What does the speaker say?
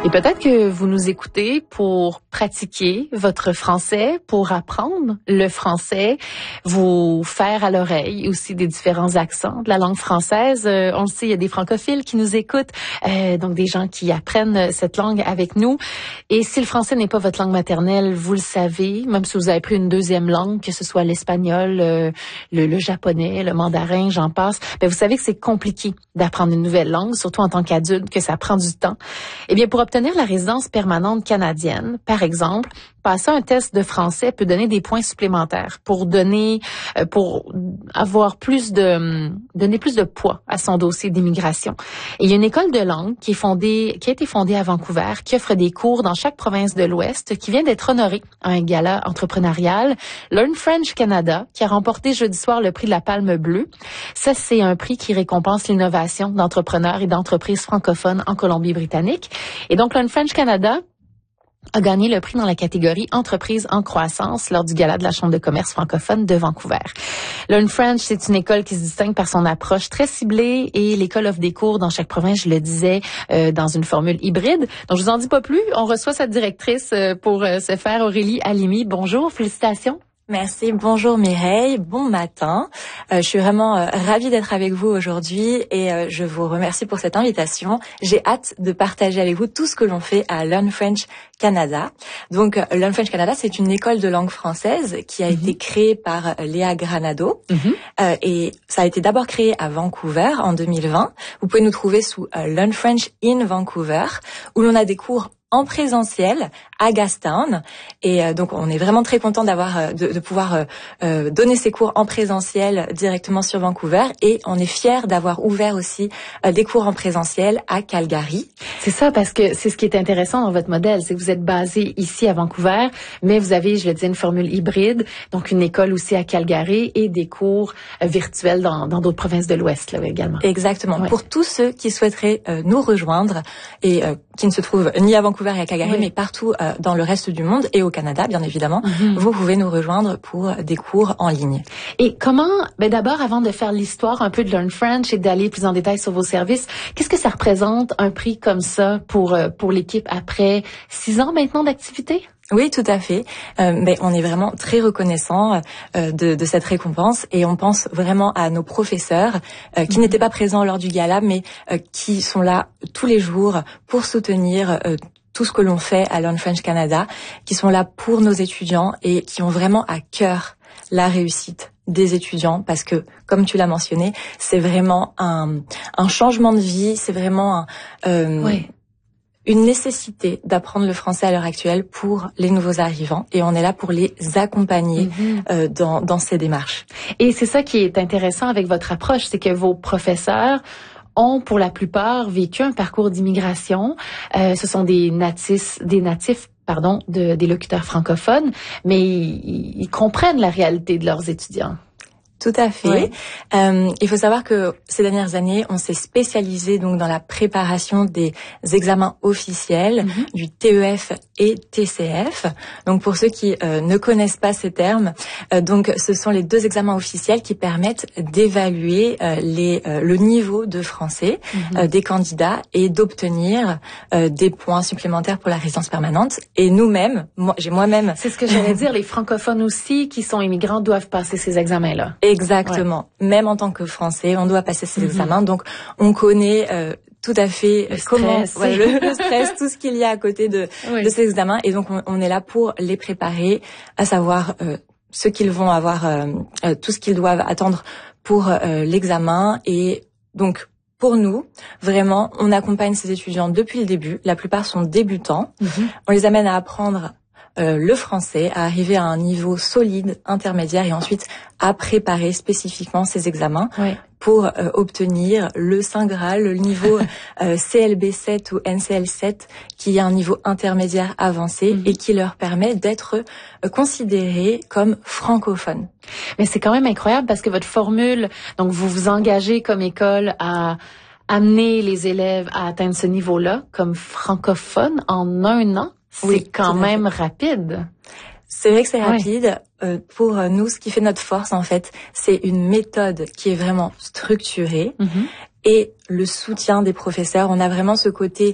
Et peut-être que vous nous écoutez pour pratiquer votre français, pour apprendre le français, vous faire à l'oreille aussi des différents accents de la langue française. On le sait, il y a des francophiles qui nous écoutent, donc des gens qui apprennent cette langue avec nous. Et si le français n'est pas votre langue maternelle, vous le savez, même si vous avez pris une deuxième langue, que ce soit l'espagnol, le japonais, le mandarin, j'en passe, ben vous savez que c'est compliqué d'apprendre une nouvelle langue, surtout en tant qu'adulte, que ça prend du temps. Eh bien, pour obtenir la résidence permanente canadienne, par exemple, passer un test de français peut donner des points supplémentaires pour avoir donner plus de poids à son dossier d'immigration. Et il y a une école de langue qui a été fondée à Vancouver, qui offre des cours dans chaque province de l'Ouest, qui vient d'être honorée à un gala entrepreneurial. Learn French Canada, qui a remporté jeudi soir le prix de la Palme Bleue. Ça, c'est un prix qui récompense l'innovation d'entrepreneurs et d'entreprises francophones en Colombie-Britannique. Et donc, Learn French Canada a gagné le prix dans la catégorie Entreprises en croissance lors du gala de la Chambre de commerce francophone de Vancouver. Learn French, c'est une école qui se distingue par son approche très ciblée et l'école offre des cours dans chaque province, je le disais, dans une formule hybride. Donc, je vous en dis pas plus. On reçoit sa directrice pour ce faire, Aurélie Halimi. Bonjour, félicitations. Merci, bonjour Mireille, bon matin. Je suis vraiment ravie d'être avec vous aujourd'hui et je vous remercie pour cette invitation. J'ai hâte de partager avec vous tout ce que l'on fait à Learn French Canada. Donc Learn French Canada, c'est une école de langue française qui a été créée par Léa Granado et ça a été d'abord créé à Vancouver en 2020. Vous pouvez nous trouver sous Learn French in Vancouver où l'on a des cours en présentiel à Gastown et donc on est vraiment très content de pouvoir donner ces cours en présentiel directement sur Vancouver et on est fiers d'avoir ouvert aussi des cours en présentiel à Calgary. C'est ça, parce que c'est ce qui est intéressant dans votre modèle, c'est que vous êtes basé ici à Vancouver, mais vous avez, je le disais, une formule hybride, donc une école aussi à Calgary et des cours virtuels dans d'autres provinces de l'Ouest là également. Exactement. Ouais. Pour tous ceux qui souhaiteraient nous rejoindre et qui ne se trouvent ni à Vancouver et à Calgary, mais partout dans le reste du monde et au Canada, bien évidemment, vous pouvez nous rejoindre pour des cours en ligne. Et comment, d'abord, avant de faire l'histoire un peu de Learn French et d'aller plus en détail sur vos services, qu'est-ce que ça représente un prix comme ça pour l'équipe après 6 ans maintenant d'activité? Oui, tout à fait. On est vraiment très reconnaissant de cette récompense et on pense vraiment à nos professeurs qui n'étaient pas présents lors du gala, mais qui sont là tous les jours pour soutenir tout ce que l'on fait à Learn French Canada, qui sont là pour nos étudiants et qui ont vraiment à cœur la réussite des étudiants parce que, comme tu l'as mentionné, c'est vraiment un changement de vie, c'est vraiment une nécessité d'apprendre le français à l'heure actuelle pour les nouveaux arrivants et on est là pour les accompagner dans ces démarches. Et c'est ça qui est intéressant avec votre approche, c'est que vos professeurs ont pour la plupart vécu un parcours d'immigration. Ce sont des natifs, des locuteurs francophones, mais ils comprennent la réalité de leurs étudiants. Tout à fait. Oui. Il faut savoir que ces dernières années, on s'est spécialisé donc dans la préparation des examens officiels du TEF et TCF. Donc pour ceux qui ne connaissent pas ces termes, donc ce sont les 2 examens officiels qui permettent d'évaluer le niveau de français des candidats et d'obtenir des points supplémentaires pour la résidence permanente. Et nous-mêmes, moi-même, c'est ce que j'allais dire, les francophones aussi qui sont immigrants doivent passer ces examens-là. Exactement. Ouais. Même en tant que Français, on doit passer ces examens. Donc, on connaît tout à fait le stress, tout ce qu'il y a à côté de ces examens. Et donc, on est là pour les préparer, à savoir ce qu'ils vont avoir, tout ce qu'ils doivent attendre pour l'examen. Et donc, pour nous, vraiment, on accompagne ces étudiants depuis le début. La plupart sont débutants. On les amène à apprendre le français, à arriver à un niveau solide, intermédiaire et ensuite à préparer spécifiquement ces examens pour obtenir le Saint Graal, le niveau CLB7 ou NCL7 qui est un niveau intermédiaire avancé et qui leur permet d'être considérés comme francophones. Mais c'est quand même incroyable parce que votre formule, donc vous vous engagez comme école à amener les élèves à atteindre ce niveau-là comme francophones en 1 an. C'est quand même rapide. C'est vrai que c'est rapide. Pour nous, ce qui fait notre force, en fait, c'est une méthode qui est vraiment structurée et le soutien des professeurs. On a vraiment ce côté